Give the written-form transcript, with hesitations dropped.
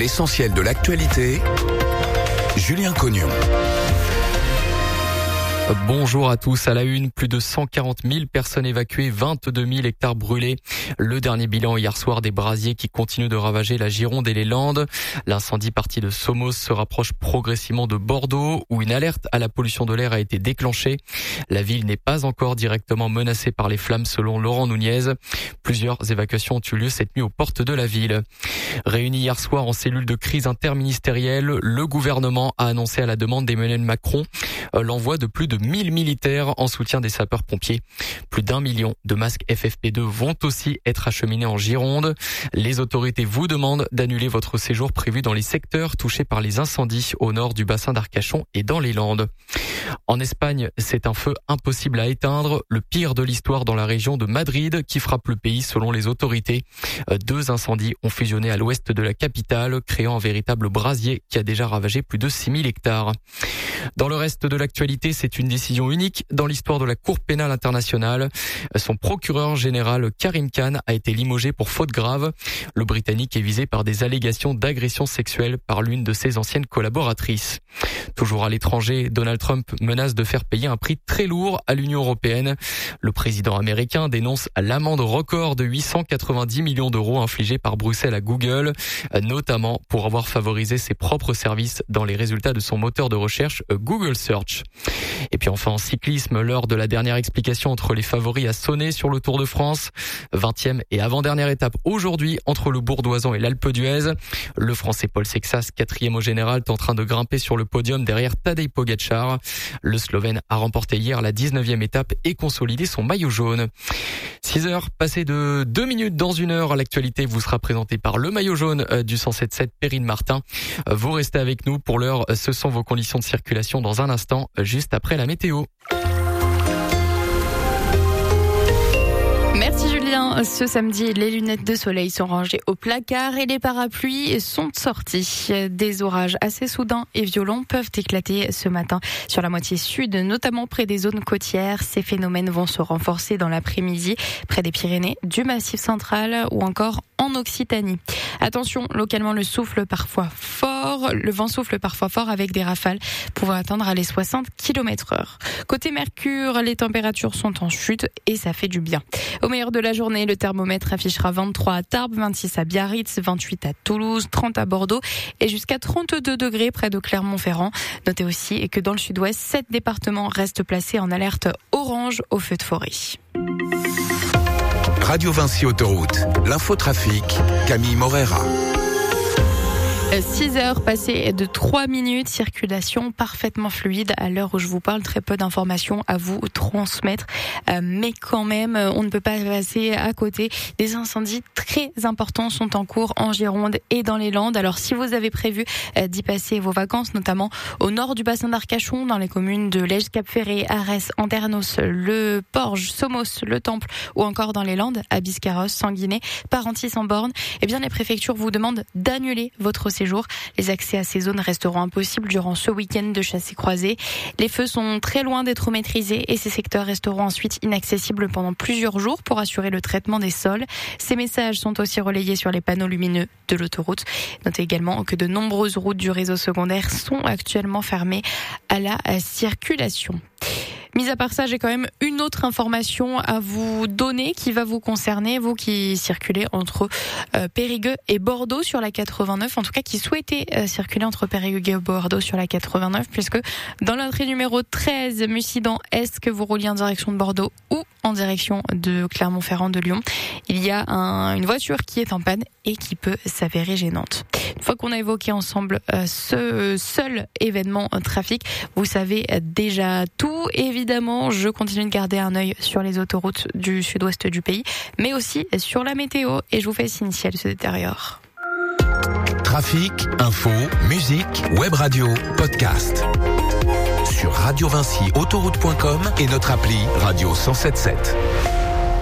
L'essentiel de l'actualité, Julien Cognon. Bonjour à tous. À la une, plus de 140 000 personnes évacuées, 22 000 hectares brûlés. Le dernier bilan hier soir des brasiers qui continuent de ravager la Gironde et les Landes. L'incendie parti de Somos se rapproche progressivement de Bordeaux, où une alerte à la pollution de l'air a été déclenchée. La ville n'est pas encore directement menacée par les flammes selon Laurent Nunez. Plusieurs évacuations ont eu lieu cette nuit aux portes de la ville. Réunis hier soir en cellule de crise interministérielle, le gouvernement a annoncé à la demande d'Emmanuel Macron l'envoi de plus de 1000 militaires en soutien des sapeurs-pompiers. Plus d'1 million de masques FFP2 vont aussi être acheminés en Gironde. Les autorités vous demandent d'annuler votre séjour prévu dans les secteurs touchés par les incendies au nord du bassin d'Arcachon et dans les Landes. En Espagne, c'est un feu impossible à éteindre, le pire de l'histoire dans la région de Madrid qui frappe le pays selon les autorités. 2 incendies ont fusionné à l'ouest de la capitale, créant un véritable brasier qui a déjà ravagé plus de 6000 hectares. Dans le reste de l'actualité, c'est une décision unique dans l'histoire de la Cour pénale internationale. Son procureur général Karim Khan a été limogé pour faute grave. Le Britannique est visé par des allégations d'agression sexuelle par l'une de ses anciennes collaboratrices. Toujours à l'étranger, Donald Trump menace de faire payer un prix très lourd à l'Union européenne. Le président américain dénonce l'amende record de 890 millions d'euros infligée par Bruxelles à Google, notamment pour avoir favorisé ses propres services dans les résultats de son moteur de recherche Google Search. Et puis enfin en cyclisme, l'heure de la dernière explication entre les favoris a sonné sur le Tour de France. 20e et avant-dernière étape aujourd'hui entre le Bourdoisan et l'Alpe d'Huez. Le Français Paul Sexas, 4e au général, est en train de grimper sur le podium derrière Tadej Pogačar. Le Slovène a remporté hier la 19e étape et consolidé son maillot jaune. 6 heures passées de 2 minutes dans 1 heure. L'actualité vous sera présentée par le maillot jaune du 107.7 Perrine Martin. Vous restez avec nous pour l'heure. Ce sont vos conditions de circulation dans un instant, juste après la météo. Merci Julien. Ce samedi, les lunettes de soleil sont rangées au placard et les parapluies sont sortis. Des orages assez soudains et violents peuvent éclater ce matin sur la moitié sud, notamment près des zones côtières. Ces phénomènes vont se renforcer dans l'après-midi près des Pyrénées, du Massif central ou encore en Occitanie. Attention, localement, le vent souffle parfois fort avec des rafales pouvant atteindre les 60 km/h. Côté Mercure, les températures sont en chute et ça fait du bien. Au meilleur de la journée, le thermomètre affichera 23 à Tarbes, 26 à Biarritz, 28 à Toulouse, 30 à Bordeaux et jusqu'à 32 degrés près de Clermont-Ferrand. Notez aussi que dans le sud-ouest, 7 départements restent placés en alerte orange au feu de forêt. Radio Vinci Autoroute, l'infotrafic, Camille Morera. 6 heures passées de 3 minutes, circulation parfaitement fluide à l'heure où je vous parle, très peu d'informations à vous transmettre, mais quand même on ne peut pas passer à côté. Des incendies très importants sont en cours en Gironde et dans les Landes. Alors si vous avez prévu d'y passer vos vacances, notamment au nord du bassin d'Arcachon, dans les communes de Lège, Cap-Ferré, Arès, Andernos, Le Porge, Somos, Le Temple ou encore dans les Landes, à Biscarrosse, Sanguinet, Parentis-en-Born, eh bien les préfectures vous demandent d'annuler votre séjour. Les accès à ces zones resteront impossibles durant ce week-end de chassé-croisé. Les feux sont très loin d'être maîtrisés et ces secteurs resteront ensuite inaccessibles pendant plusieurs jours pour assurer le traitement des sols. Ces messages sont aussi relayés sur les panneaux lumineux de l'autoroute. Notez également que de nombreuses routes du réseau secondaire sont actuellement fermées à la circulation. Mis à part ça, j'ai quand même une autre information à vous donner qui va vous concerner, vous qui circulez entre Périgueux et Bordeaux sur la 89, en tout cas qui souhaitez circuler entre Périgueux et Bordeaux sur la 89, puisque dans l'entrée numéro 13, Mussidan-Est, que vous rouliez en direction de Bordeaux ou en direction de Clermont-Ferrand de Lyon, il y a une voiture qui est en panne et qui peut s'avérer gênante. Une fois qu'on a évoqué ensemble ce seul événement trafic, vous savez déjà tout. Évidemment, je continue de garder un œil sur les autoroutes du sud-ouest du pays, mais aussi sur la météo, et je vous fais signe si elle se détériore. Trafic, info, musique, web radio, podcast. Sur radiovinciautoroute.com et notre appli Radio 107.7.